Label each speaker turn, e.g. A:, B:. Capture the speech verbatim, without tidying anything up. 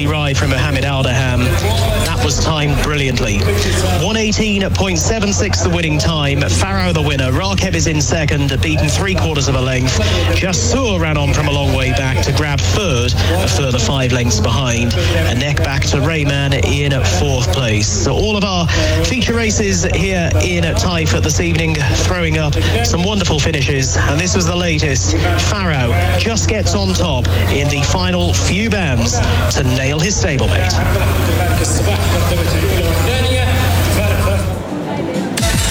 A: early ride from Mohammed Aldaham. That was timed brilliantly. one eighteen point seven six the winning time. Farrow the winner. Rakeb is in second, beaten three quarters of a length. Jasur ran on from a long way back to grab third, a further five lengths behind. A neck back to Rayman in fourth place. So all of our feature races here in Taif this evening, throwing up some wonderful finishes. And this was the latest. Farrow just gets on top in the final few bands to nail his stablemate.